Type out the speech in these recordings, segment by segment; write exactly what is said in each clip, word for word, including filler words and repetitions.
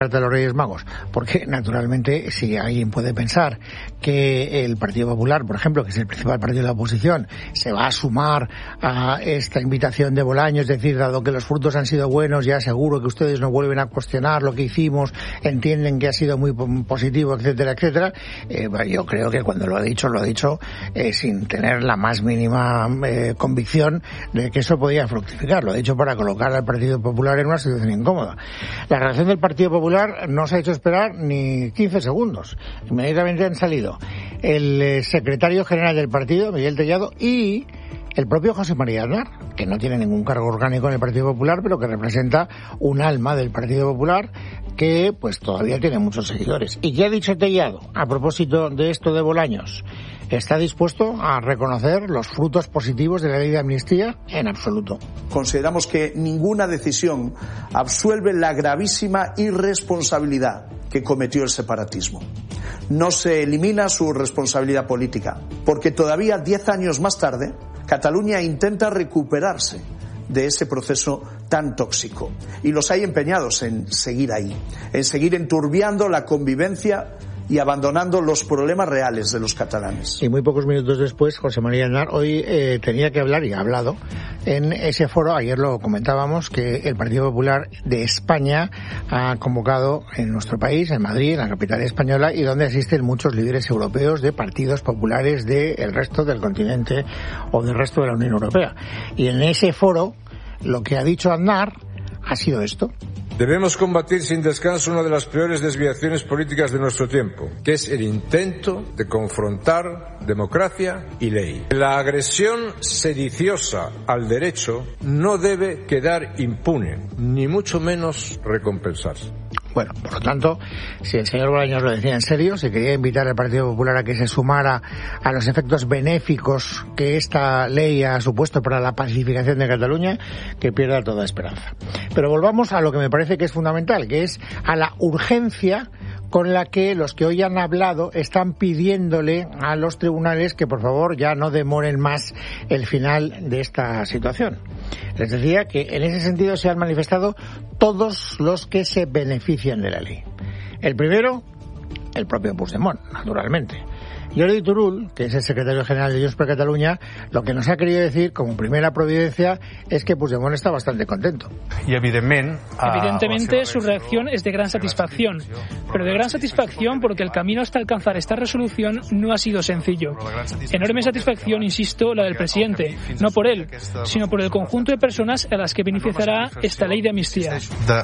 de los Reyes Magos, porque naturalmente si alguien puede pensar que el Partido Popular, por ejemplo, que es el principal partido de la oposición, se va a sumar a esta invitación de Bolaños, es decir, dado que los frutos han sido buenos, ya seguro que ustedes no vuelven a cuestionar lo que hicimos, entienden que ha sido muy positivo, etcétera, etcétera, eh, yo creo que cuando lo ha dicho, lo ha dicho eh, sin tener la más mínima eh, convicción de que eso podía fructificar, lo ha dicho para colocar al Partido Popular en una situación incómoda. La reacción del Partido Popular no se ha hecho esperar ni quince segundos. Inmediatamente han salido el eh, secretario general del partido, Miguel Tellado, y el propio José María Aznar, que no tiene ningún cargo orgánico en el Partido Popular, pero que representa un alma del Partido Popular que pues todavía tiene muchos seguidores. ¿Y qué ha dicho Tellado a propósito de esto de Bolaños? ¿Está dispuesto a reconocer los frutos positivos de la ley de amnistía? En absoluto. Consideramos que ninguna decisión absuelve la gravísima irresponsabilidad que cometió el separatismo. No se elimina su responsabilidad política, porque todavía diez años más tarde, Cataluña intenta recuperarse de ese proceso tan tóxico. Y los hay empeñados en seguir ahí, en seguir enturbiando la convivencia y abandonando los problemas reales de los catalanes. Y muy pocos minutos después, José María Aznar hoy eh, tenía que hablar, y ha hablado, en ese foro, ayer lo comentábamos, que el Partido Popular de España ha convocado en nuestro país, en Madrid, en la capital española, y donde asisten muchos líderes europeos de partidos populares del resto del continente o del resto de la Unión Europea. Y en ese foro, lo que ha dicho Aznar ha sido esto. Debemos combatir sin descanso una de las peores desviaciones políticas de nuestro tiempo, que es el intento de confrontar democracia y ley. La agresión sediciosa al derecho no debe quedar impune, ni mucho menos recompensarse. Bueno, por lo tanto, si el señor Bolaños lo decía en serio, si quería invitar al Partido Popular a que se sumara a los efectos benéficos que esta ley ha supuesto para la pacificación de Cataluña, que pierda toda esperanza. Pero volvamos a lo que me parece que es fundamental, que es a la urgencia con la que los que hoy han hablado están pidiéndole a los tribunales que por favor ya no demoren más el final de esta situación. Les decía que en ese sentido se han manifestado todos los que se benefician de la ley. El primero, el propio Puigdemont, naturalmente. Jordi Turull, que es el secretario general de Junts per Catalunya, lo que nos ha querido decir como primera providencia es que Puigdemont está bastante contento. Y evidentemente, evidentemente su reacción es de gran satisfacción, pero de gran satisfacción porque el camino hasta alcanzar esta resolución no ha sido sencillo. Enorme satisfacción, insisto, la del presidente, no por él, sino por el conjunto de personas a las que beneficiará esta ley de amnistía.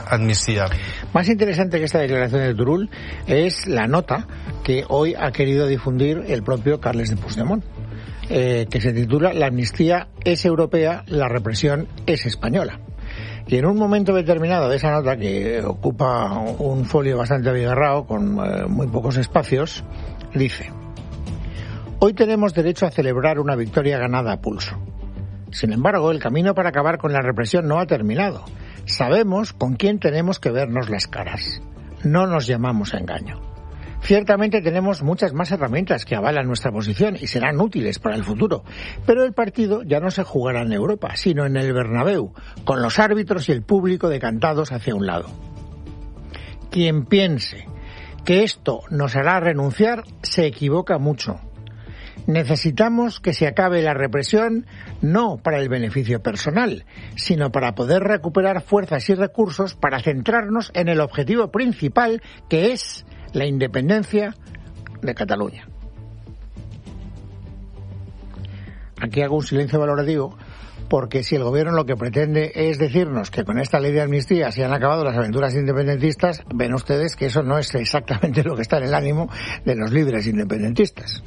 Más interesante que esta declaración de Turull es la nota que hoy ha querido difundir el propio Carles de Puigdemont, eh, que se titula La amnistía es europea, la represión es española. Y en un momento determinado de esa nota, que ocupa un folio bastante abigarrado, con eh, muy pocos espacios, dice: hoy tenemos derecho a celebrar una victoria ganada a pulso. Sin embargo, el camino para acabar con la represión no ha terminado. Sabemos con quién tenemos que vernos las caras. No nos llamamos a engaño. Ciertamente tenemos muchas más herramientas que avalan nuestra posición y serán útiles para el futuro, pero el partido ya no se jugará en Europa, sino en el Bernabéu, con los árbitros y el público decantados hacia un lado. Quien piense que esto nos hará renunciar se equivoca mucho. Necesitamos que se acabe la represión no para el beneficio personal, sino para poder recuperar fuerzas y recursos para centrarnos en el objetivo principal, que es la independencia de Cataluña. Aquí hago un silencio valorativo, porque si el gobierno lo que pretende es decirnos que con esta ley de amnistía se han acabado las aventuras independentistas, ven ustedes que eso no es exactamente lo que está en el ánimo de los líderes independentistas.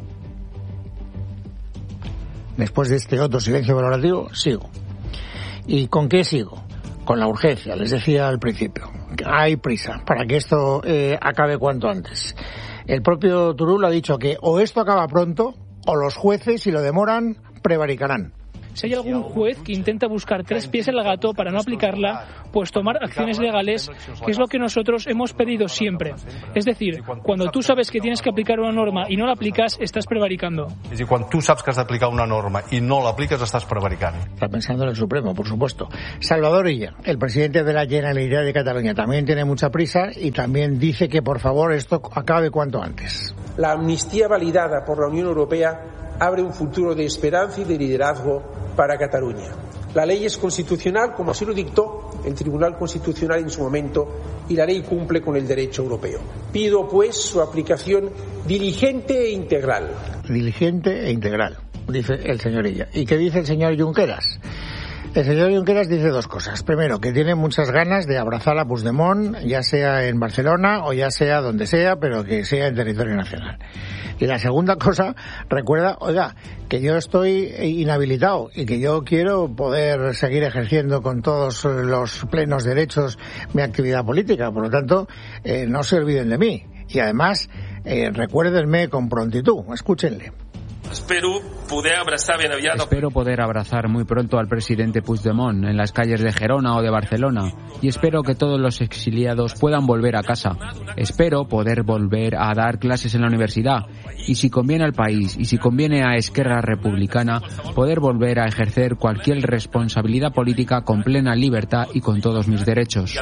Después de este otro silencio valorativo, sigo. ¿Y con qué sigo? Con la urgencia, les decía al principio. Hay prisa para que esto eh, acabe cuanto antes. El propio Turull ha dicho que o esto acaba pronto, o los jueces, si lo demoran, prevaricarán. Si hay algún juez que intenta buscar tres pies en el gato para no aplicarla, pues tomar acciones legales, que es lo que nosotros hemos pedido siempre. Es decir, cuando tú sabes que tienes que aplicar una norma y no la aplicas, estás prevaricando. És a dir, quan tu saps que has d'aplicar una norma i no l'apliques, estàs prevaricant. Está pensando en el Supremo, por supuesto. Salvador Illa, el presidente de la Generalitat de Cataluña, también tiene mucha prisa y también dice que por favor esto acabe cuanto antes. La amnistía validada por la Unión Europea abre un futuro de esperanza y de liderazgo para Cataluña. La ley es constitucional, como así lo dictó el Tribunal Constitucional en su momento, y la ley cumple con el derecho europeo. Pido, pues, su aplicación diligente e integral. Diligente e integral, dice el señor Illa. ¿Y qué dice el señor Junqueras? El señor Junqueras dice dos cosas. Primero, que tiene muchas ganas de abrazar a Puigdemont, ya sea en Barcelona o ya sea donde sea, pero que sea en territorio nacional. Y la segunda cosa, recuerda, oiga, que yo estoy inhabilitado y que yo quiero poder seguir ejerciendo con todos los plenos derechos mi actividad política. Por lo tanto, eh, no se olviden de mí. Y además, eh, recuérdenme con prontitud. Escúchenle. Espero poder abrazar bien aviat... Espero poder abrazar muy pronto al presidente Puigdemont en las calles de Gerona o de Barcelona y espero que todos los exiliados puedan volver a casa. Espero poder volver a dar clases en la universidad y, si conviene al país y si conviene a Esquerra Republicana, poder volver a ejercer cualquier responsabilidad política con plena libertad y con todos mis derechos.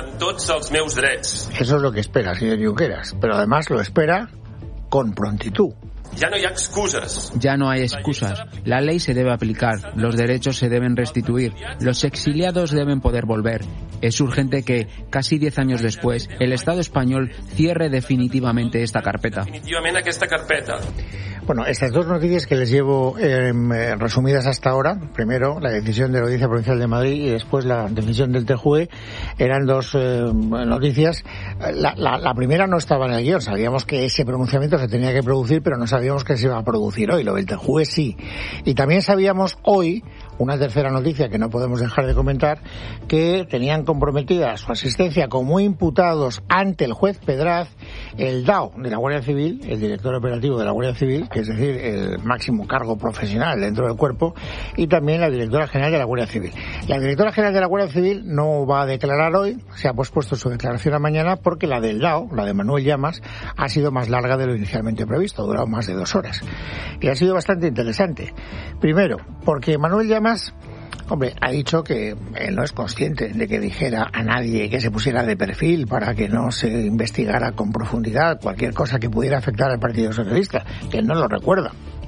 Eso es lo que espera, señor Junqueras, pero además lo espera con prontitud. Ya no hay excusas. Ya no hay excusas. La ley se debe aplicar, los derechos se deben restituir, los exiliados deben poder volver. Es urgente que, casi diez años después, el Estado español cierre definitivamente esta carpeta. Definitivamente esta carpeta. Bueno, estas dos noticias que les llevo eh, resumidas hasta ahora, primero la decisión de la Audiencia Provincial de Madrid y después la decisión del T J U E, eran dos eh, noticias. La, la, la primera no estaba en el guión, sabíamos que ese pronunciamiento se tenía que producir, pero no sabíamos que se iba a producir hoy. Lo del T J U E sí. Y también sabíamos hoy, una tercera noticia que no podemos dejar de comentar, que tenían comprometida su asistencia como imputados ante el juez Pedraz, el D A O de la Guardia Civil, el director operativo de la Guardia Civil, que es decir, el máximo cargo profesional dentro del cuerpo, y también la directora general de la Guardia Civil. La directora general de la Guardia Civil no va a declarar hoy, se ha pospuesto su declaración a mañana porque la del D A O, la de Manuel Llamas, ha sido más larga de lo inicialmente previsto, ha durado más de dos horas. Y ha sido bastante interesante. Primero, porque Manuel Llamas, hombre, ha dicho que él no es consciente de que dijera a nadie que se pusiera de perfil para que no se investigara con profundidad cualquier cosa que pudiera afectar al Partido Socialista, que él no lo recuerda.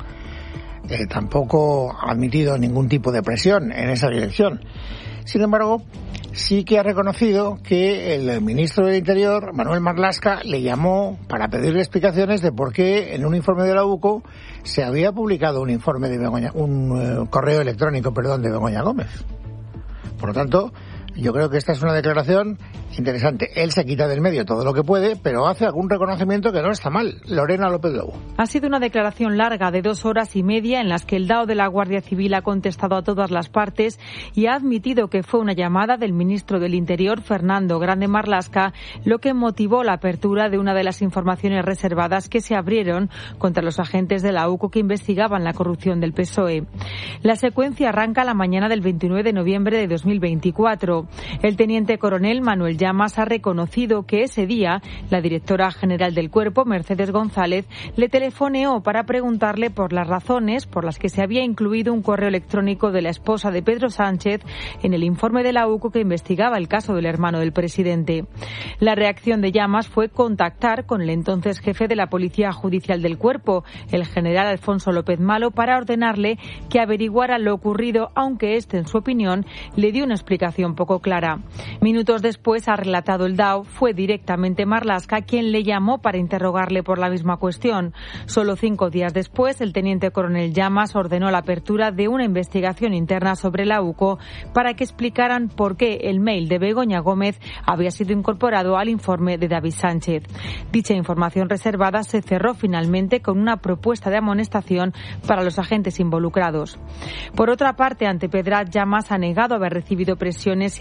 Eh, tampoco ha admitido ningún tipo de presión en esa dirección. Sin embargo, sí que ha reconocido que el ministro del Interior, Manuel Marlaska, le llamó para pedirle explicaciones de por qué en un informe de la U C O se había publicado un informe de Begoña, un uh, correo electrónico, perdón, de Begoña Gómez. Por lo tanto, yo creo que esta es una declaración interesante. Él se quita del medio todo lo que puede, pero hace algún reconocimiento que no está mal. Lorena López Lobo. Ha sido una declaración larga de dos horas y media en las que el D A O de la Guardia Civil ha contestado a todas las partes y ha admitido que fue una llamada del ministro del Interior, Fernando Grande Marlaska, lo que motivó la apertura de una de las informaciones reservadas que se abrieron contra los agentes de la U C O que investigaban la corrupción del P S O E. La secuencia arranca la mañana del veintinueve de noviembre de dos mil veinticuatro. El teniente coronel Manuel Llamas ha reconocido que ese día la directora general del cuerpo, Mercedes González, le telefoneó para preguntarle por las razones por las que se había incluido un correo electrónico de la esposa de Pedro Sánchez en el informe de la U C O que investigaba el caso del hermano del presidente. La reacción de Llamas fue contactar con el entonces jefe de la Policía Judicial del cuerpo, el general Alfonso López Malo, para ordenarle que averiguara lo ocurrido, aunque este, en su opinión, le dio una explicación poco clara. Minutos después, ha relatado el D A O, fue directamente Marlaska quien le llamó para interrogarle por la misma cuestión. Solo cinco días después, el teniente coronel Llamas ordenó la apertura de una investigación interna sobre la U C O para que explicaran por qué el mail de Begoña Gómez había sido incorporado al informe de David Sánchez. Dicha información reservada se cerró finalmente con una propuesta de amonestación para los agentes involucrados. Por otra parte, ante Pedraz, Llamas ha negado haber recibido presiones y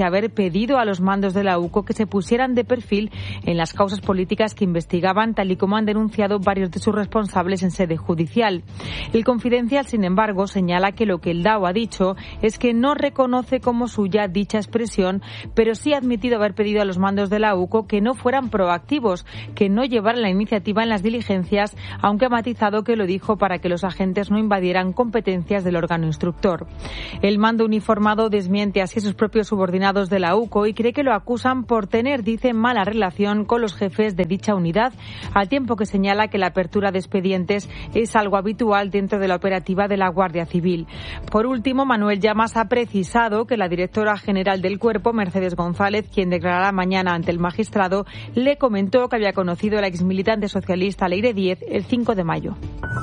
dice haber pedido a los mandos de la U C O que se pusieran de perfil en las causas políticas que investigaban, tal y como han denunciado varios de sus responsables en sede judicial. El Confidencial, sin embargo, señala que lo que el D A O ha dicho es que no reconoce como suya dicha expresión, pero sí ha admitido haber pedido a los mandos de la U C O que no fueran proactivos, que no llevaran la iniciativa en las diligencias, aunque ha matizado que lo dijo para que los agentes no invadieran competencias del órgano instructor. El mando uniformado desmiente así a sus propios subordinados de la U C O y cree que lo acusan por tener, dice, mala relación con los jefes de dicha unidad, al tiempo que señala que la apertura de expedientes es algo habitual dentro de la operativa de la Guardia Civil. Por último, Manuel Llamas ha precisado que la directora general del Cuerpo, Mercedes González, quien declarará mañana ante el magistrado, le comentó que había conocido a la exmilitante socialista Leire Díez el cinco de mayo.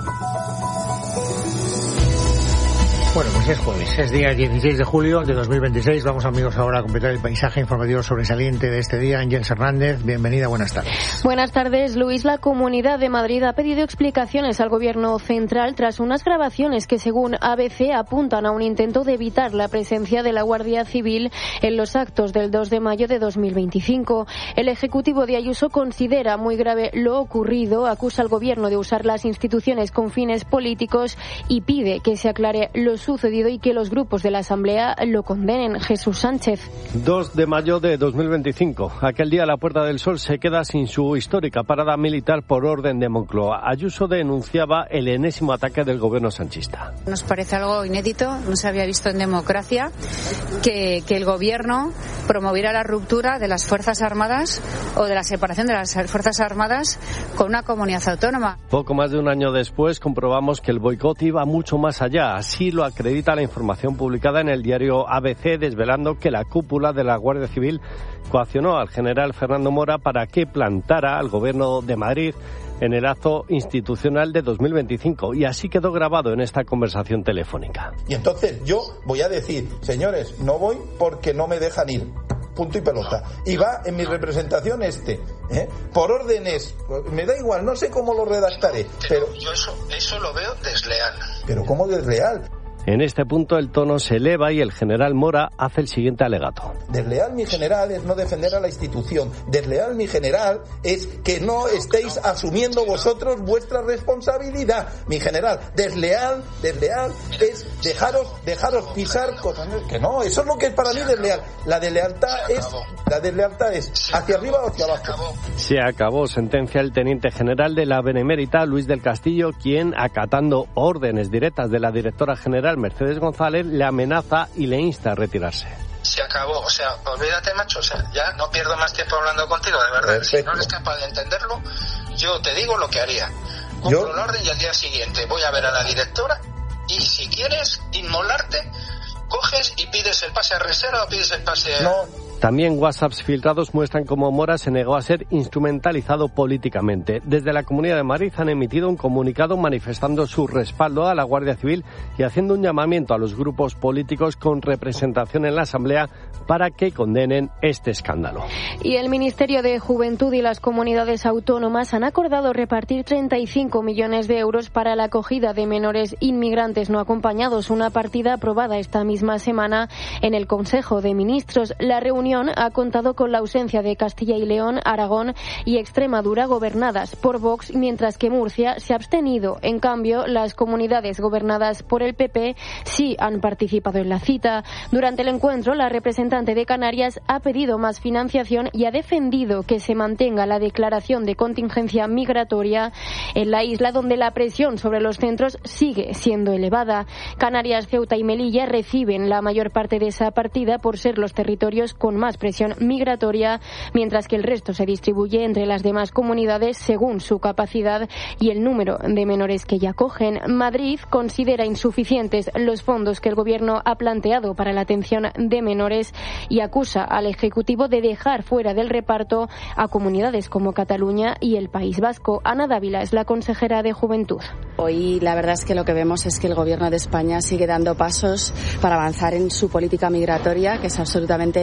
Bueno, pues es jueves, es día dieciséis de julio de dos mil veintiséis. Vamos, amigos, ahora a completar el paisaje informativo sobresaliente de este día. Ángeles Hernández, bienvenida, buenas tardes. Buenas tardes, Luis. La Comunidad de Madrid ha pedido explicaciones al Gobierno central tras unas grabaciones que, según A B C, apuntan a un intento de evitar la presencia de la Guardia Civil en los actos del dos de mayo de dos mil veinticinco. El Ejecutivo de Ayuso considera muy grave lo ocurrido, acusa al Gobierno de usar las instituciones con fines políticos y pide que se aclare lo sucedido y que los grupos de la Asamblea lo condenen. Jesús Sánchez. dos de mayo de dos mil veinticinco. Aquel día la Puerta del Sol se queda sin su histórica parada militar por orden de Moncloa. Ayuso denunciaba el enésimo ataque del gobierno sanchista. Nos parece algo inédito, no se había visto en democracia que, que el gobierno promoviera la ruptura de las Fuerzas Armadas o de la separación de las Fuerzas Armadas con una comunidad autónoma. Poco más de un año después comprobamos que el boicot iba mucho más allá. Así lo acredita la información publicada en el diario A B C, desvelando que la cúpula de la Guardia Civil coaccionó al general Fernando Mora para que plantara al Gobierno de Madrid en el acto institucional de dos mil veinticinco, y así quedó grabado en esta conversación telefónica. Y entonces yo voy a decir, señores, no voy porque no me dejan ir. Punto y pelota. Y va en mi representación este, ¿eh? Por órdenes, me da igual, no sé cómo lo redactaré, pero... pero yo eso, eso lo veo desleal. ¿Pero cómo desleal? En este punto el tono se eleva y el general Mora hace el siguiente alegato. Desleal, mi general, es no defender a la institución. Desleal, mi general, es que no estéis asumiendo vosotros vuestra responsabilidad. Mi general, desleal, desleal es dejaros, dejaros pisar cosas. Que no, eso es lo que es para mí desleal. La deslealtad es, la deslealtad es hacia arriba o hacia abajo. Se acabó, sentencia el teniente general de la Benemérita, Luis del Castillo, quien, acatando órdenes directas de la directora general Mercedes González, le amenaza y le insta a retirarse. Se acabó, o sea, olvídate, macho, o sea, ya no pierdo más tiempo hablando contigo, de verdad. Perfecto. Si no eres capaz de entenderlo, yo te digo lo que haría. Cumplo ¿Yo? la orden y al día siguiente voy a ver a la directora y si quieres inmolarte, coges y pides el pase a reserva o pides el pase a... No. También WhatsApps filtrados muestran cómo Mora se negó a ser instrumentalizado políticamente. Desde la Comunidad de Madrid han emitido un comunicado manifestando su respaldo a la Guardia Civil y haciendo un llamamiento a los grupos políticos con representación en la Asamblea para que condenen este escándalo. Y el Ministerio de Juventud y las comunidades autónomas han acordado repartir treinta y cinco millones de euros para la acogida de menores inmigrantes no acompañados, una partida aprobada esta misma semana en el Consejo de Ministros. La reunión ha contado con la ausencia de Castilla y León, Aragón y Extremadura, gobernadas por Vox, mientras que Murcia se ha abstenido. En cambio, las comunidades gobernadas por el P P sí han participado en la cita. Durante el encuentro, la representante de Canarias ha pedido más financiación y ha defendido que se mantenga la declaración de contingencia migratoria en la isla, donde la presión sobre los centros sigue siendo elevada. Canarias, Ceuta y Melilla reciben la mayor parte de esa partida por ser los territorios con más presión migratoria, mientras que el resto se distribuye entre las demás comunidades según su capacidad y el número de menores que ya acogen. Madrid considera insuficientes los fondos que el Gobierno ha planteado para la atención de menores y acusa al Ejecutivo de dejar fuera del reparto a comunidades como Cataluña y el País Vasco. Ana Dávila es la consejera de Juventud. Hoy la verdad es que lo que vemos es que el Gobierno de España sigue dando pasos para avanzar en su política migratoria, que es absolutamente temeraria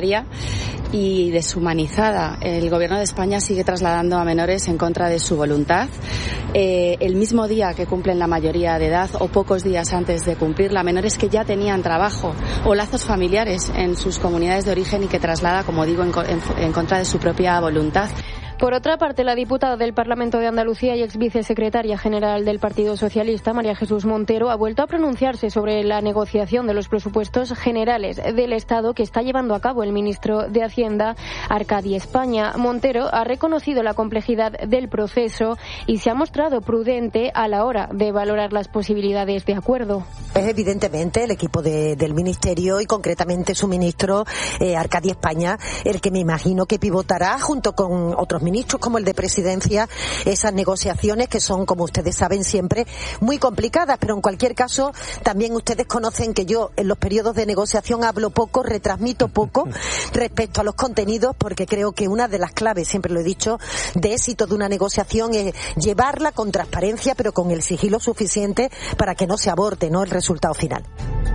barbarie y deshumanizada. El Gobierno de España sigue trasladando a menores en contra de su voluntad. Eh, el mismo día que cumplen la mayoría de edad o pocos días antes de cumplirla, menores que ya tenían trabajo o lazos familiares en sus comunidades de origen y que traslada, como digo, en, en, en contra de su propia voluntad. Por otra parte, la diputada del Parlamento de Andalucía y ex vicesecretaria general del Partido Socialista, María Jesús Montero, ha vuelto a pronunciarse sobre la negociación de los presupuestos generales del Estado que está llevando a cabo el ministro de Hacienda, Arcadi España. Montero ha reconocido la complejidad del proceso y se ha mostrado prudente a la hora de valorar las posibilidades de acuerdo. Es evidentemente el equipo de, del Ministerio y concretamente su ministro, eh, Arcadi España, el que me imagino que pivotará junto con otros ministros como el de Presidencia esas negociaciones que son, como ustedes saben, siempre muy complicadas, pero en cualquier caso también ustedes conocen que yo en los periodos de negociación hablo poco, retransmito poco respecto a los contenidos, porque creo que una de las claves, siempre lo he dicho, de éxito de una negociación es llevarla con transparencia pero con el sigilo suficiente para que no se aborte, ¿no?, el resultado final.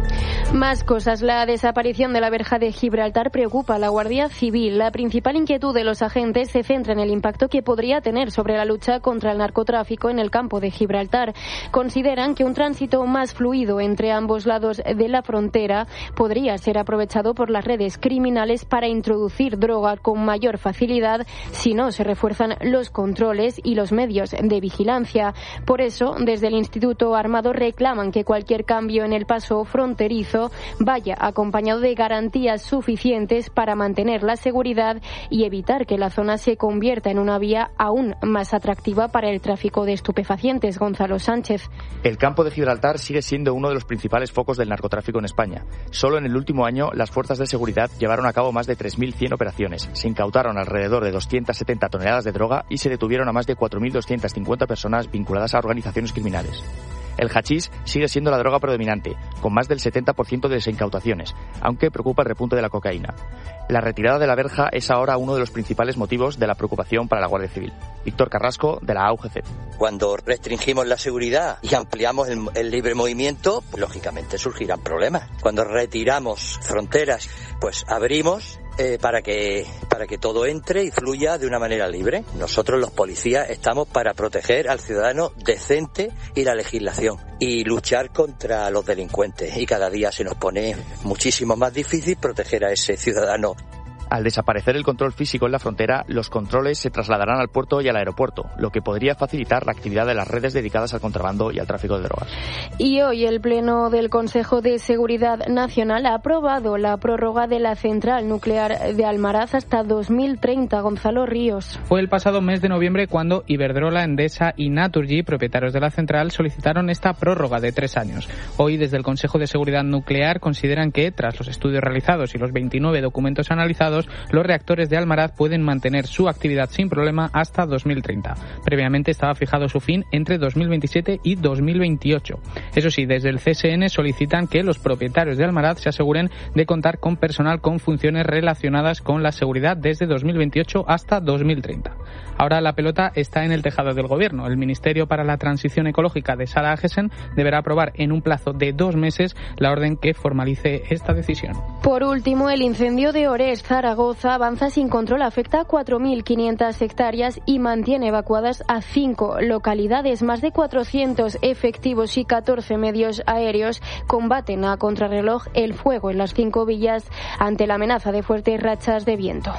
Más cosas. La desaparición de la verja de Gibraltar preocupa a la Guardia Civil. La principal inquietud de los agentes se centra en el impacto que podría tener sobre la lucha contra el narcotráfico en el campo de Gibraltar. Consideran que un tránsito más fluido entre ambos lados de la frontera podría ser aprovechado por las redes criminales para introducir droga con mayor facilidad si no se refuerzan los controles y los medios de vigilancia. Por eso, desde el Instituto Armado reclaman que cualquier cambio en el paso fronterizo vaya acompañado de garantías suficientes para mantener la seguridad y evitar que la zona se convierta en una vía aún más atractiva para el tráfico de estupefacientes. Gonzalo Sánchez. El campo de Gibraltar sigue siendo uno de los principales focos del narcotráfico en España. Solo en el último año, las fuerzas de seguridad llevaron a cabo más de tres mil cien operaciones. Se incautaron alrededor de doscientas setenta toneladas de droga y se detuvieron a más de cuatro mil doscientas cincuenta personas vinculadas a organizaciones criminales. El hachís sigue siendo la droga predominante, con más del setenta por ciento de las incautaciones, aunque preocupa el repunte de la cocaína. La retirada de la verja es ahora uno de los principales motivos de la preocupación para la Guardia Civil. Víctor Carrasco, de la A U G C. Cuando restringimos la seguridad y ampliamos el, el libre movimiento, pues, lógicamente surgirán problemas. Cuando retiramos fronteras, pues abrimos eh, para que para que todo entre y fluya de una manera libre. Nosotros los policías estamos para proteger al ciudadano decente y la legislación y luchar contra los delincuentes, y cada día se nos pone muchísimo más difícil proteger a ese ciudadano. Al desaparecer el control físico en la frontera, los controles se trasladarán al puerto y al aeropuerto, lo que podría facilitar la actividad de las redes dedicadas al contrabando y al tráfico de drogas. Y hoy el Pleno del Consejo de Seguridad Nacional ha aprobado la prórroga de la central nuclear de Almaraz hasta dos mil treinta. Gonzalo Ríos. Fue el pasado mes de noviembre cuando Iberdrola, Endesa y Naturgy, propietarios de la central, solicitaron esta prórroga de tres años. Hoy, desde el Consejo de Seguridad Nuclear, consideran que, tras los estudios realizados y los veintinueve documentos analizados, los reactores de Almaraz pueden mantener su actividad sin problema hasta dos mil treinta. Previamente estaba fijado su fin entre dos mil veintisiete y dos mil veintiocho. Eso sí, desde el C S N solicitan que los propietarios de Almaraz se aseguren de contar con personal con funciones relacionadas con la seguridad desde dos mil veintiocho hasta dos mil treinta. Ahora la pelota está en el tejado del Gobierno. El Ministerio para la Transición Ecológica de Sara Agesen deberá aprobar en un plazo de dos meses la orden que formalice esta decisión. Por último, el incendio de Orés, Zaragoza, avanza sin control, afecta a cuatro mil quinientas hectáreas y mantiene evacuadas a cinco localidades. Más de cuatrocientos efectivos y catorce medios aéreos combaten a contrarreloj el fuego en las cinco villas ante la amenaza de fuertes rachas de viento.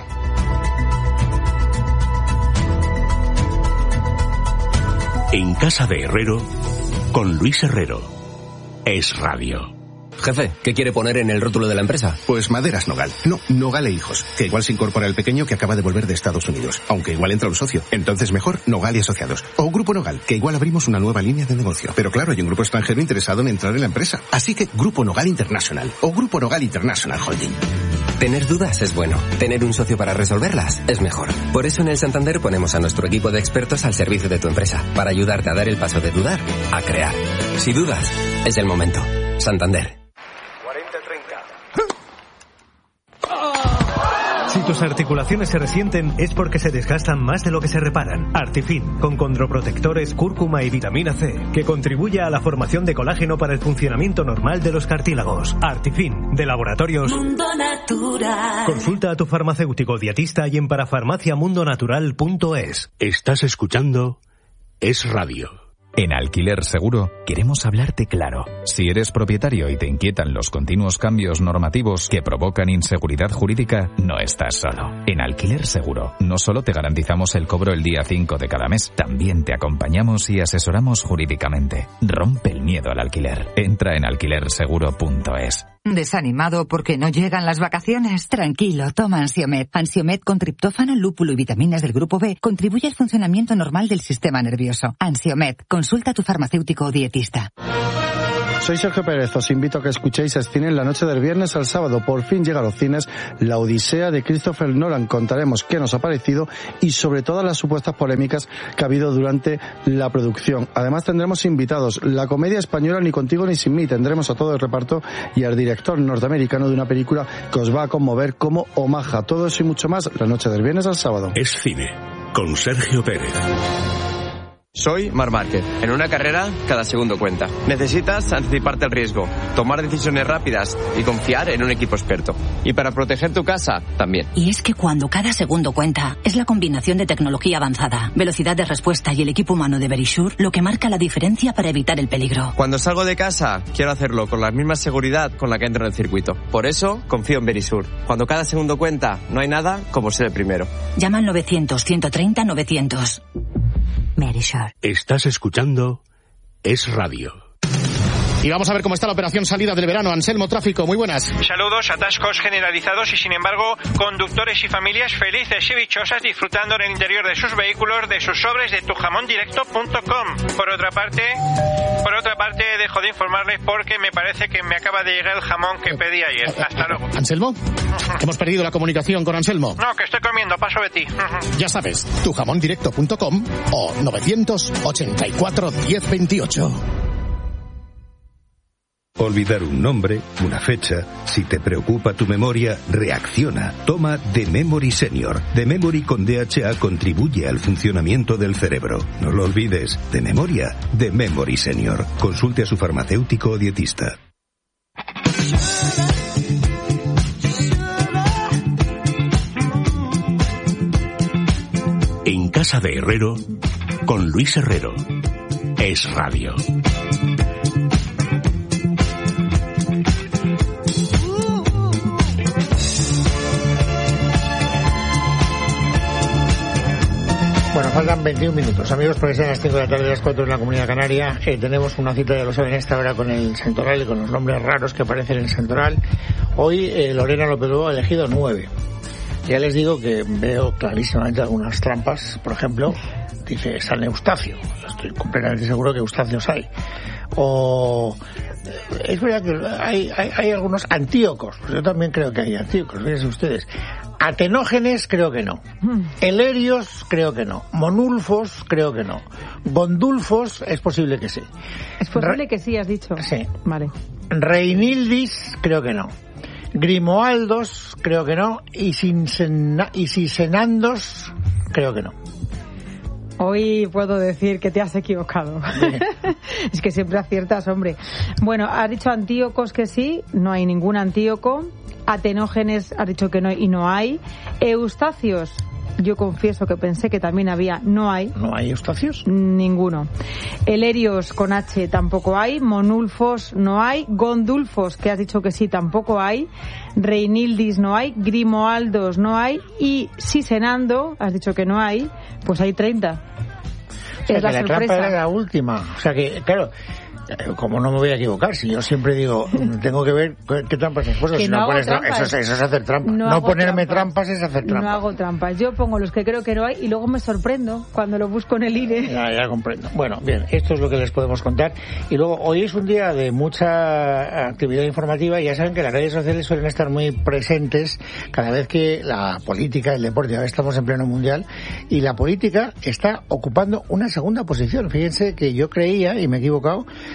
En casa de Herrero, con Luis Herrero. Es Radio. Jefe, ¿qué quiere poner en el rótulo de la empresa? Pues Maderas Nogal. No, Nogal e Hijos. Que igual se incorpora el pequeño que acaba de volver de Estados Unidos. Aunque igual entra un socio. Entonces mejor Nogal y Asociados. O Grupo Nogal, que igual abrimos una nueva línea de negocio. Pero claro, hay un grupo extranjero interesado en entrar en la empresa. Así que Grupo Nogal International. O Grupo Nogal International Holding. Tener dudas es bueno. Tener un socio para resolverlas es mejor. Por eso en el Santander ponemos a nuestro equipo de expertos al servicio de tu empresa. Para ayudarte a dar el paso de dudar a crear. Si dudas, es el momento. Santander. Si tus articulaciones se resienten es porque se desgastan más de lo que se reparan. Artifin, con condroprotectores, cúrcuma y vitamina C, que contribuye a la formación de colágeno para el funcionamiento normal de los cartílagos. Artifin, de Laboratorios Mundo Natural. Consulta a tu farmacéutico dietista y en parafarmacia mundo natural punto es. Estás escuchando Es Radio. En Alquiler Seguro queremos hablarte claro. Si eres propietario y te inquietan los continuos cambios normativos que provocan inseguridad jurídica, no estás solo. En Alquiler Seguro no solo te garantizamos el cobro el día cinco de cada mes, también te acompañamos y asesoramos jurídicamente. Rompe el miedo al alquiler. Entra en alquiler seguro punto es. ¿Desanimado porque no llegan las vacaciones? Tranquilo, toma Ansiomed. Ansiomed con triptófano, lúpulo y vitaminas del grupo B contribuye al funcionamiento normal del sistema nervioso. Ansiomed, consulta a tu farmacéutico o dietista. Soy Sergio Pérez, os invito a que escuchéis Cine en la noche del viernes al sábado. Por fin llega a los cines La Odisea de Christopher Nolan. Contaremos qué nos ha parecido y sobre todas las supuestas polémicas que ha habido durante la producción. Además tendremos invitados. La comedia española Ni contigo ni sin mí. Tendremos a todo el reparto y al director norteamericano de una película que os va a conmover como Omaha. Todo eso y mucho más la noche del viernes al sábado. Es Cine con Sergio Pérez. Soy Marc Márquez. En una carrera, cada segundo cuenta. Necesitas anticiparte al riesgo, tomar decisiones rápidas y confiar en un equipo experto. Y para proteger tu casa, también. Y es que cuando cada segundo cuenta, es la combinación de tecnología avanzada, velocidad de respuesta y el equipo humano de Verisure lo que marca la diferencia para evitar el peligro. Cuando salgo de casa, quiero hacerlo con la misma seguridad con la que entro en el circuito. Por eso, confío en Verisure. Cuando cada segundo cuenta, no hay nada como ser el primero. Llama al novecientos, ciento treinta, novecientos. Verisure. Estás escuchando Es Radio. Y vamos a ver cómo está la operación salida del verano. Anselmo, tráfico, muy buenas. Saludos, atascos generalizados y sin embargo conductores y familias felices y dichosas disfrutando en el interior de sus vehículos de sus sobres de tu jamón directo punto com. Por otra parte, por otra parte dejo de informarles porque me parece que me acaba de llegar el jamón que pedí ayer. Hasta luego. ¿Anselmo? Hemos perdido la comunicación con Anselmo. No, que estoy comiendo, paso de ti. Ya sabes, tu jamón directo punto com o novecientos ochenta y cuatro, diez veintiocho. Olvidar un nombre, una fecha. Si te preocupa tu memoria, reacciona. Toma The Memory Senior. The Memory con D H A contribuye al funcionamiento del cerebro. No lo olvides. De memoria, The Memory Senior. Consulte a su farmacéutico o dietista. En casa de Herrero, con Luis Herrero. Es Radio. Bueno, faltan veintiún minutos, amigos, porque sean las cinco de la tarde, las cuatro en la Comunidad Canaria. Eh, tenemos una cita, ya lo saben, esta hora con el Santoral y con los nombres raros que aparecen en el Santoral. Hoy eh, Lorena López Lobo ha elegido nueve. Ya les digo que veo clarísimamente algunas trampas. Por ejemplo, dice San Eustacio. Estoy completamente seguro que Eustacios hay. O es verdad que hay, hay, hay algunos antíocos. Yo también creo que hay antíocos, fíjense ustedes. Atenógenes, creo que no. Elerios, creo que no. Monulfos, creo que no. Gondulfos, es posible que sí. Es posible Re- que sí, has dicho. Sí. Vale. Reinildis, creo que no. Grimoaldos, creo que no. Y Sisenandos, creo que no. Hoy puedo decir que te has equivocado. Es que siempre aciertas, hombre. Bueno, has dicho antíocos que sí, no hay ningún antíoco. Atenógenes has dicho que no y no hay. Eustacios, yo confieso que pensé que también había, no hay. ¿No hay Eustacios? Ninguno. Elerios con H tampoco hay. Monulfos no hay. Gondulfos, que has dicho que sí, tampoco hay. Reinildis no hay. Grimoaldos no hay. Y Sisenando, has dicho que no hay. Pues hay treinta. O sea, es la, la trampa era la última. O sea que, claro, como no me voy a equivocar, si yo siempre digo, tengo que ver qué trampas es cosas, si no, no pones trampas. Eso, es, eso es hacer trampa. No, no ponerme trampas. trampas es hacer trampa. No hago trampas. Yo pongo los que creo que no hay y luego me sorprendo cuando lo busco en el I N E. Ya, ya comprendo. Bueno, bien, esto es lo que les podemos contar. Y luego, hoy es un día de mucha actividad informativa y ya saben que las redes sociales suelen estar muy presentes cada vez que la política, el deporte, ahora estamos en pleno mundial, y la política está ocupando una segunda posición. Fíjense que yo creía, y me he equivocado,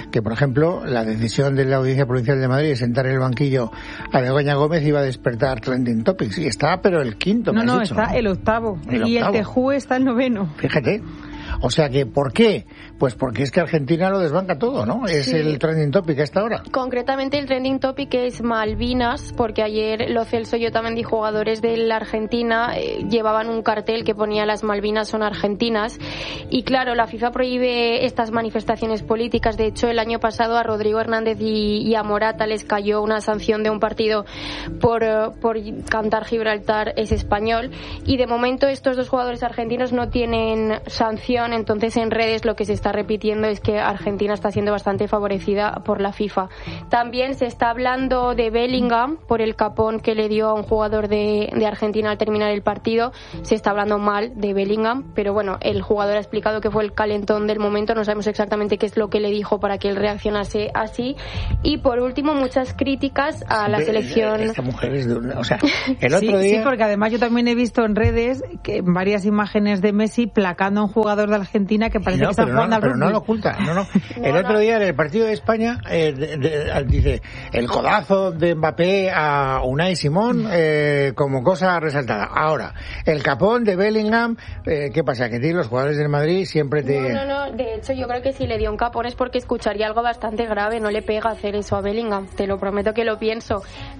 que, por ejemplo, la decisión de la Audiencia Provincial de Madrid de sentar en el banquillo a Begoña Gómez iba a despertar trending topics. Y está, pero el quinto. No, no, dicho, está ¿no? el octavo. El y octavo. el Tejú está el noveno. Fíjate. O sea que, ¿por qué? Pues porque es que Argentina lo desbanca todo, ¿no? Es Sí. el trending topic a esta hora. Concretamente el trending topic es Malvinas, porque ayer Lo Celso y Otamendi, jugadores de la Argentina, eh, llevaban un cartel que ponía las Malvinas son argentinas. Y claro, la FIFA prohíbe estas manifestaciones políticas. De hecho, el año pasado a Rodrigo Hernández y, y a Morata les cayó una sanción de un partido por, eh, por cantar Gibraltar es español. Y de momento estos dos jugadores argentinos no tienen sanción. Entonces en redes lo que se está repitiendo es que Argentina está siendo bastante favorecida por la FIFA. También se está hablando de Bellingham por el capón que le dio a un jugador de, de Argentina al terminar el partido. Se está hablando mal de Bellingham, pero bueno, el jugador ha explicado que fue el calentón del momento. No sabemos exactamente qué es lo que le dijo para que él reaccionase así. Y por último, muchas críticas a la selección. Esta mujer es de una, o sea, el otro sí, día... sí, porque además yo también he visto en redes que varias imágenes de Messi placando a un jugador de Argentina que parece no, que está pero jugando no, al pero rugby. no lo oculta, no, no. El otro día en el partido de España eh, de, de, dice el codazo de Mbappé a Unai Simón eh, como cosa resaltada. Ahora, el capón de Bellingham, eh, ¿qué pasa? Que tiene los jugadores del Madrid siempre te... No, no, no. De hecho, yo creo que si le dio un capón es porque escucharía algo bastante grave. No le pega hacer eso a Bellingham. Te lo prometo que lo pienso.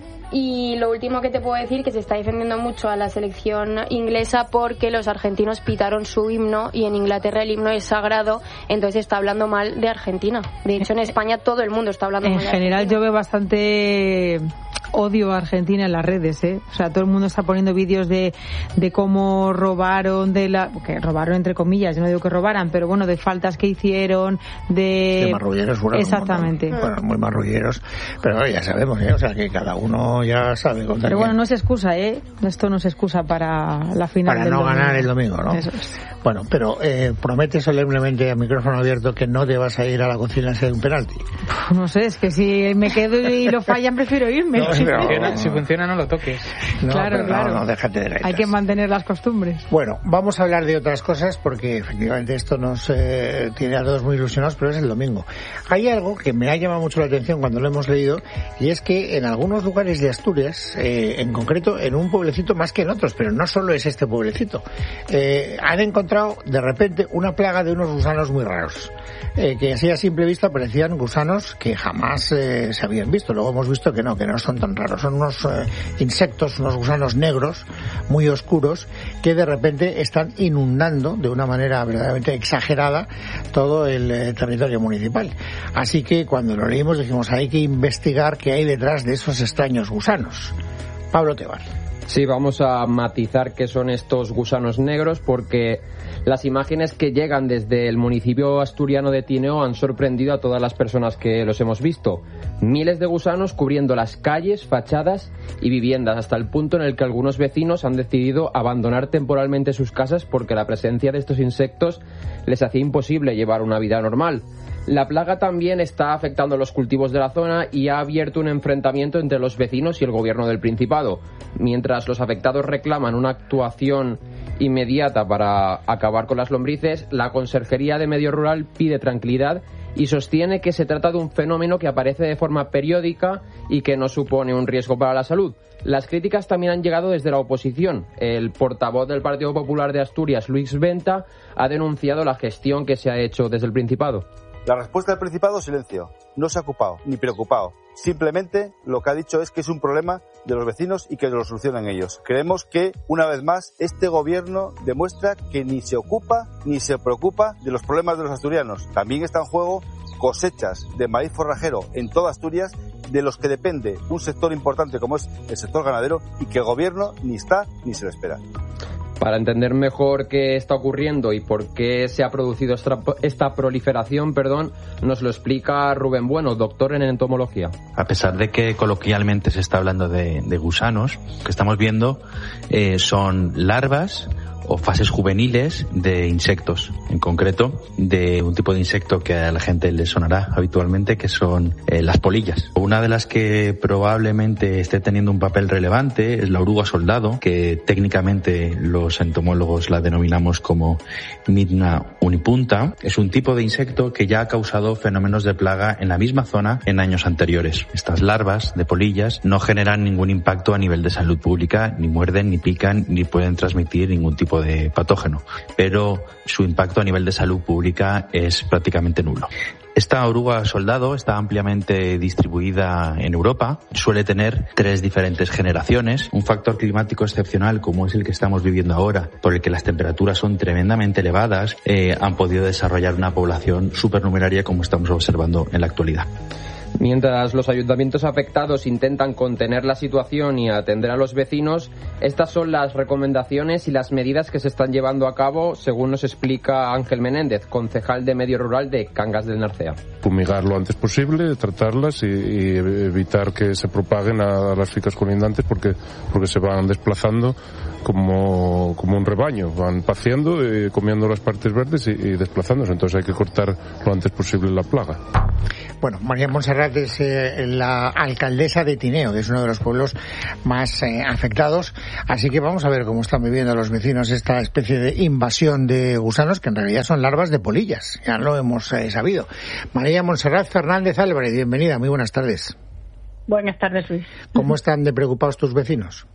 Y lo último que te puedo decir que se está defendiendo mucho a la selección inglesa porque los argentinos pitaron su himno y en Inglaterra el himno es sagrado, entonces está hablando mal de Argentina. De hecho, en España todo el mundo está hablando En mal de general Argentina. yo veo bastante odio a Argentina en las redes, ¿eh? O sea, todo el mundo está poniendo vídeos de, de cómo robaron, de la que robaron entre comillas, yo no digo que robaran, pero bueno, de faltas que hicieron, de... de marrulleros, bueno, exactamente. Bueno, muy marrulleros, pero bueno, ya sabemos, ¿eh? O sea, que cada uno ya sabe contar. Pero bueno, no es excusa, ¿eh? Esto no es excusa para la final para del no domingo. ganar el domingo, ¿no? Eso es. Bueno, pero eh, promete solemnemente a micrófono abierto que no te vas a ir a la cocina a hacer un penalti. No sé, es que si me quedo y lo fallan prefiero irme. No, Si, pero- funciona, si funciona no lo toques. No, Claro, pero claro. No, no, déjate de gaitas. Hay que mantener las costumbres. Bueno, vamos a hablar de otras cosas porque efectivamente esto nos eh, tiene a todos muy ilusionados, pero es el domingo. Hay algo que me ha llamado mucho la atención cuando lo hemos leído y es que en algunos lugares de Asturias, eh, en concreto en un pueblecito más que en otros, pero no solo es este pueblecito, eh, han encontrado de repente una plaga de unos gusanos muy raros. Eh, que así a simple vista parecían gusanos que jamás eh, se habían visto. Luego hemos visto que no, que no son tan raros. Son unos eh, insectos, unos gusanos negros, muy oscuros, que de repente están inundando de una manera verdaderamente exagerada todo el eh, territorio municipal. Así que cuando lo leímos dijimos, hay que investigar qué hay detrás de esos extraños gusanos. Pablo Tebar. Sí, vamos a matizar qué son estos gusanos negros porque las imágenes que llegan desde el municipio asturiano de Tineo han sorprendido a todas las personas que los hemos visto. Miles de gusanos cubriendo las calles, fachadas y viviendas, hasta el punto en el que algunos vecinos han decidido abandonar temporalmente sus casas porque la presencia de estos insectos les hacía imposible llevar una vida normal. La plaga también está afectando los cultivos de la zona y ha abierto un enfrentamiento entre los vecinos y el gobierno del Principado. Mientras los afectados reclaman una actuación inmediata para acabar con las lombrices, la Conserjería de Medio Rural pide tranquilidad y sostiene que se trata de un fenómeno que aparece de forma periódica y que no supone un riesgo para la salud. Las críticas también han llegado desde la oposición. El portavoz del Partido Popular de Asturias, Luis Venta, ha denunciado la gestión que se ha hecho desde el Principado. La respuesta del Principado, silencio. No se ha ocupado ni preocupado. Simplemente lo que ha dicho es que es un problema de los vecinos y que lo solucionan ellos. Creemos que, una vez más, este gobierno demuestra que ni se ocupa ni se preocupa de los problemas de los asturianos. También está en juego cosechas de maíz forrajero en toda Asturias, de los que depende un sector importante como es el sector ganadero y que el gobierno ni está ni se le espera. Para entender mejor qué está ocurriendo y por qué se ha producido esta, esta proliferación, perdón, nos lo explica Rubén Bueno, doctor en entomología. A pesar de que coloquialmente se está hablando de, de gusanos, lo que estamos viendo eh, son larvas o fases juveniles de insectos, en concreto de un tipo de insecto que a la gente le sonará habitualmente, que son eh, las polillas. Una de las que probablemente esté teniendo un papel relevante es la oruga soldado, que técnicamente los entomólogos la denominamos como Midna unipunta. Es un tipo de insecto que ya ha causado fenómenos de plaga en la misma zona en años anteriores. Estas larvas de polillas no generan ningún impacto a nivel de salud pública, ni muerden, ni pican, ni pueden transmitir ningún tipo de patógeno, pero su impacto a nivel de salud pública es prácticamente nulo. Esta oruga soldado está ampliamente distribuida en Europa, suele tener tres diferentes generaciones. Un factor climático excepcional como es el que estamos viviendo ahora, por el que las temperaturas son tremendamente elevadas, eh, han podido desarrollar una población supernumeraria como estamos observando en la actualidad. Mientras los ayuntamientos afectados intentan contener la situación y atender a los vecinos, estas son las recomendaciones y las medidas que se están llevando a cabo, según nos explica Ángel Menéndez, concejal de Medio Rural de Cangas del Narcea. Fumigar lo antes posible, tratarlas y, y evitar que se propaguen a las fincas colindantes porque, porque se van desplazando como, como un rebaño, van paciendo, eh, comiendo las partes verdes y, y desplazándose, entonces hay que cortar lo antes posible la plaga. Bueno, María Montserrat es eh, la alcaldesa de Tineo, que es uno de los pueblos más eh, afectados, así que vamos a ver cómo están viviendo los vecinos esta especie de invasión de gusanos, que en realidad son larvas de polillas, ya lo hemos eh, sabido. María Montserrat Fernández Álvarez, bienvenida, muy buenas tardes. Buenas tardes, Luis. ¿Cómo están de preocupados tus vecinos?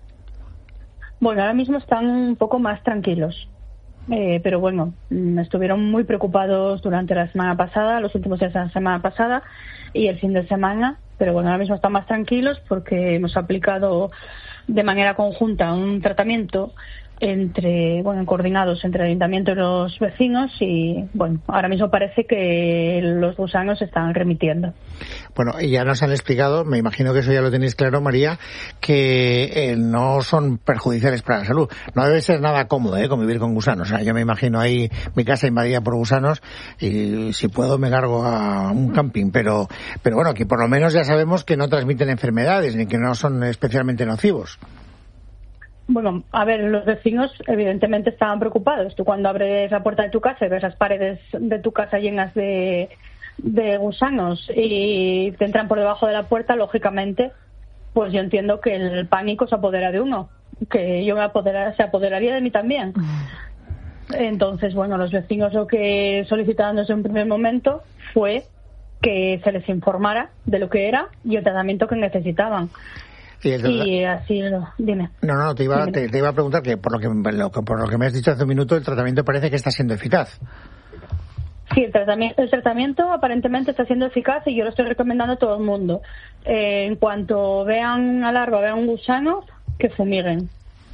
Bueno, ahora mismo están un poco más tranquilos. Eh, pero bueno, estuvieron muy preocupados durante la semana pasada, los últimos días de la semana pasada y el fin de semana, pero bueno, ahora mismo están más tranquilos porque hemos aplicado de manera conjunta un tratamiento entre, bueno, coordinados entre el ayuntamiento y los vecinos y, bueno, ahora mismo parece que los gusanos se están remitiendo. Bueno, y ya nos han explicado, me imagino que eso ya lo tenéis claro, María, que eh, no son perjudiciales para la salud. No debe ser nada cómodo, ¿eh?, convivir con gusanos. O sea, yo me imagino ahí mi casa invadida por gusanos y si puedo me largo a un camping, pero, pero bueno, que por lo menos ya sabemos que no transmiten enfermedades ni que no son especialmente nocivos. Bueno, a ver, los vecinos evidentemente estaban preocupados. Tú cuando abres la puerta de tu casa y ves las paredes de tu casa llenas de, de gusanos y te entran por debajo de la puerta, lógicamente, pues yo entiendo que el pánico se apodera de uno, que yo me apodera, se apoderaría de mí también. Entonces, bueno, los vecinos lo que solicitaron desde un primer momento fue que se les informara de lo que era y el tratamiento que necesitaban. Y, el... y así, dime. No, no, te iba, te, te iba a preguntar que por lo que, lo que por lo que me has dicho hace un minuto, el tratamiento parece que está siendo eficaz. Sí, el tratamiento, el tratamiento aparentemente está siendo eficaz y yo lo estoy recomendando a todo el mundo. Eh, en cuanto vean a larva, vean un gusano, que fumiguen.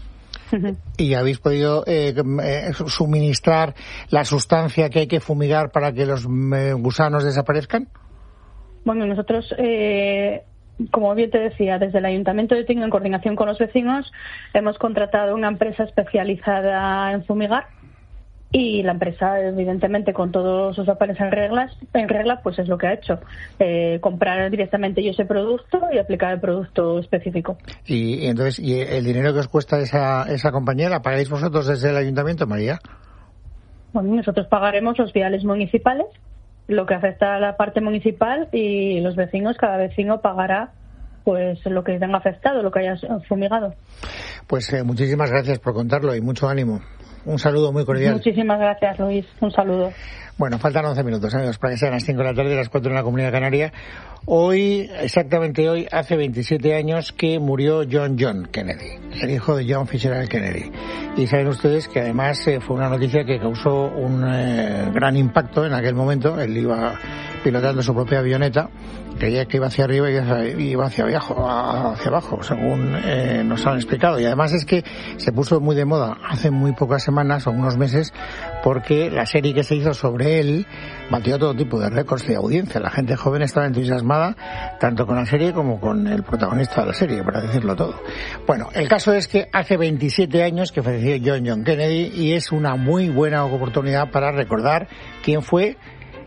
¿Y habéis podido eh, eh, suministrar la sustancia que hay que fumigar para que los eh, gusanos desaparezcan? Bueno, nosotros... Eh, Como bien te decía, desde el Ayuntamiento de Tineo, en coordinación con los vecinos, hemos contratado una empresa especializada en fumigar y la empresa, evidentemente, con todos sus papeles en reglas, en regla, pues es lo que ha hecho. Eh, comprar directamente yo ese producto y aplicar el producto específico. Y, y entonces, ¿y el dinero que os cuesta esa, esa compañía la pagáis vosotros desde el Ayuntamiento, María? Bueno, nosotros pagaremos los viales municipales, lo que afecta a la parte municipal, y los vecinos, cada vecino pagará pues lo que tenga afectado, lo que haya fumigado. Pues eh, muchísimas gracias por contarlo y mucho ánimo. Un saludo muy cordial. Muchísimas gracias, Luis. Un saludo. Bueno, faltan once minutos, amigos, para que sean las cinco de la tarde, las cuatro en la Comunidad Canaria. Hoy, exactamente hoy, hace veintisiete años que murió John John Kennedy, el hijo de John Fitzgerald Kennedy. Y saben ustedes que además eh, fue una noticia que causó un eh, gran impacto en aquel momento. Él iba pilotando su propia avioneta, creía que iba hacia arriba y iba hacia abajo, hacia abajo, según eh, nos han explicado. Y además es que se puso muy de moda hace muy pocas semanas o unos meses, porque la serie que se hizo sobre él batió todo tipo de récords de audiencia. La gente joven estaba entusiasmada tanto con la serie como con el protagonista de la serie, para decirlo todo. Bueno, el caso es que hace veintisiete años que falleció John John Kennedy y es una muy buena oportunidad para recordar quién fue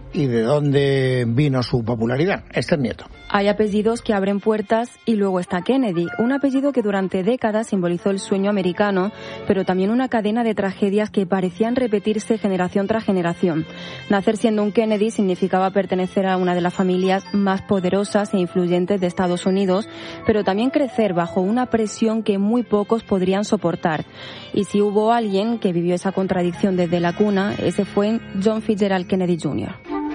¿Y de dónde vino su popularidad? Esther Nieto. Hay apellidos que abren puertas y luego está Kennedy, un apellido que durante décadas simbolizó el sueño americano, pero también una cadena de tragedias que parecían repetirse generación tras generación. Nacer siendo un Kennedy significaba pertenecer a una de las familias más poderosas e influyentes de Estados Unidos, pero también crecer bajo una presión que muy pocos podrían soportar. Y si hubo alguien que vivió esa contradicción desde la cuna, ese fue John Fitzgerald Kennedy junior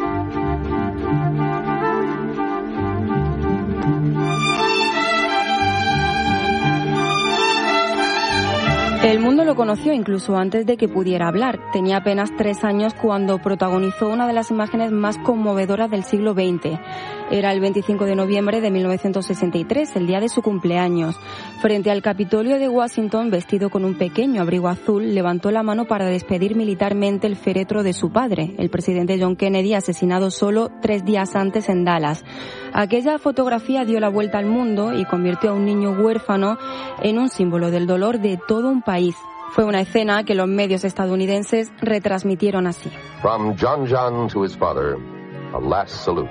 El mundo lo conoció incluso antes de que pudiera hablar. Tenía apenas tres años cuando protagonizó una de las imágenes más conmovedoras del siglo veinte. Era el veinticinco de noviembre de mil novecientos sesenta y tres, el día de su cumpleaños. Frente al Capitolio de Washington, vestido con un pequeño abrigo azul, levantó la mano para despedir militarmente el féretro de su padre, el presidente John Kennedy, asesinado solo tres días antes en Dallas. Aquella fotografía dio la vuelta al mundo y convirtió a un niño huérfano en un símbolo del dolor de todo un país. Fue una escena que los medios estadounidenses retransmitieron así. From John John to his father, a last salute.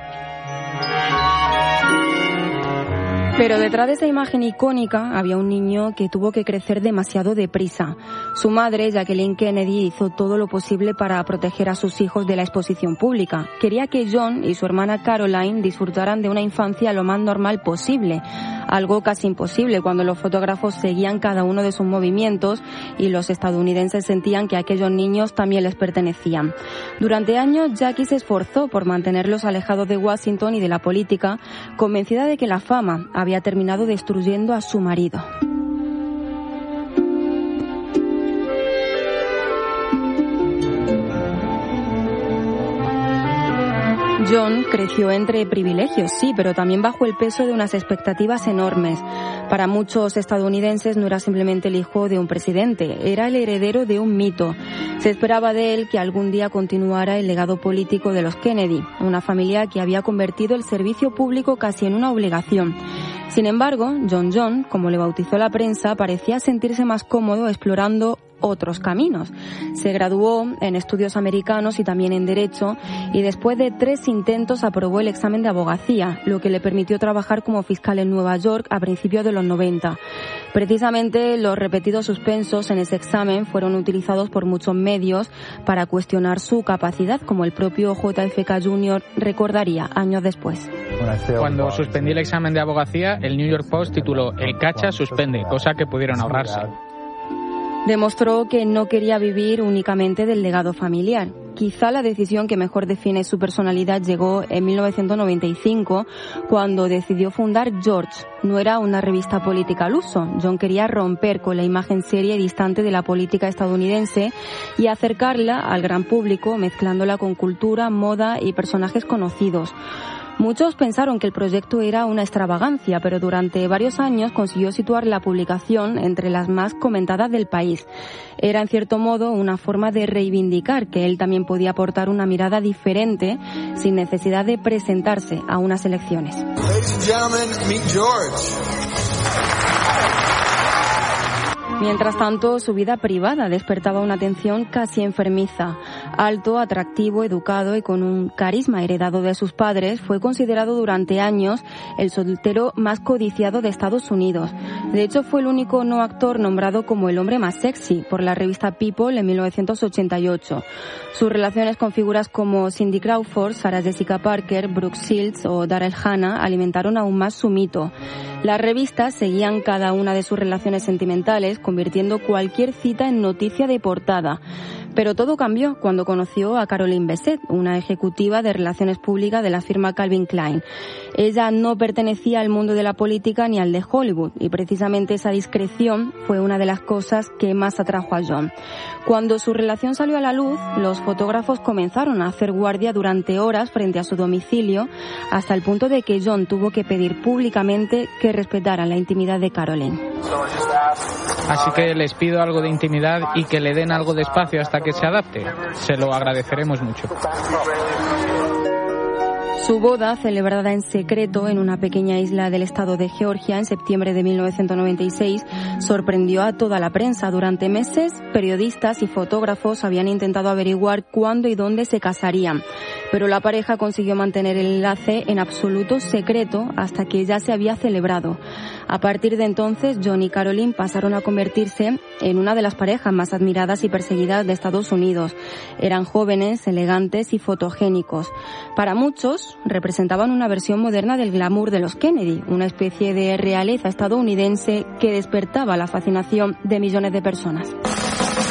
Pero detrás de esa imagen icónica había un niño que tuvo que crecer demasiado deprisa. Su madre, Jacqueline Kennedy, hizo todo lo posible para proteger a sus hijos de la exposición pública. Quería que John y su hermana Caroline disfrutaran de una infancia lo más normal posible, algo casi imposible cuando los fotógrafos seguían cada uno de sus movimientos y los estadounidenses sentían que aquellos niños también les pertenecían. Durante años, Jackie se esforzó por mantenerlos alejados de Washington y de la política, convencida de que la fama había terminado destruyendo a su marido. John creció entre privilegios, sí, pero también bajo el peso de unas expectativas enormes. Para muchos estadounidenses no era simplemente el hijo de un presidente, era el heredero de un mito. Se esperaba de él que algún día continuara el legado político de los Kennedy, una familia que había convertido el servicio público casi en una obligación. Sin embargo, John John, como le bautizó la prensa, parecía sentirse más cómodo explorando otros caminos. Se graduó en estudios americanos y también en Derecho y después de tres intentos aprobó el examen de abogacía, lo que le permitió trabajar como fiscal en Nueva York a principios de los noventa. Precisamente los repetidos suspensos en ese examen fueron utilizados por muchos medios para cuestionar su capacidad, como el propio J F K junior recordaría años después. Cuando suspendí el examen de abogacía, el New York Post tituló "El cacha suspende", cosa que pudieron ahorrarse. Demostró que no quería vivir únicamente del legado familiar. Quizá la decisión que mejor define su personalidad llegó en mil novecientos noventa y cinco, cuando decidió fundar George. No era una revista política al uso. John quería romper con la imagen seria y distante de la política estadounidense y acercarla al gran público, mezclándola con cultura, moda y personajes conocidos. Muchos pensaron que el proyecto era una extravagancia, pero durante varios años consiguió situar la publicación entre las más comentadas del país. Era, en cierto modo, una forma de reivindicar que él también podía aportar una mirada diferente sin necesidad de presentarse a unas elecciones. Ladies and gentlemen, meet George. Mientras tanto, su vida privada despertaba una atención casi enfermiza. Alto, atractivo, educado y con un carisma heredado de sus padres, fue considerado durante años el soltero más codiciado de Estados Unidos. De hecho, fue el único no actor nombrado como el hombre más sexy por la revista People en mil novecientos ochenta y ocho. Sus relaciones con figuras como Cindy Crawford, Sarah Jessica Parker, Brooke Shields o Daryl Hannah alimentaron aún más su mito. Las revistas seguían cada una de sus relaciones sentimentales, convirtiendo cualquier cita en noticia de portada. Pero todo cambió cuando conoció a Caroline Bessette, una ejecutiva de relaciones públicas de la firma Calvin Klein. Ella no pertenecía al mundo de la política ni al de Hollywood, y precisamente esa discreción fue una de las cosas que más atrajo a John. Cuando su relación salió a la luz, los fotógrafos comenzaron a hacer guardia durante horas frente a su domicilio, hasta el punto de que John tuvo que pedir públicamente que respetaran la intimidad de Caroline. Así que les pido algo de intimidad y que le den algo de espacio hasta que se adapte. Se lo agradeceremos mucho. Su boda, celebrada en secreto en una pequeña isla del estado de Georgia en septiembre de mil novecientos noventa y seis, sorprendió a toda la prensa. Durante meses, periodistas y fotógrafos habían intentado averiguar cuándo y dónde se casarían, pero la pareja consiguió mantener el enlace en absoluto secreto hasta que ya se había celebrado. A partir de entonces, John y Caroline pasaron a convertirse en una de las parejas más admiradas y perseguidas de Estados Unidos. Eran jóvenes, elegantes y fotogénicos. Para muchos, representaban una versión moderna del glamour de los Kennedy, una especie de realeza estadounidense que despertaba la fascinación de millones de personas.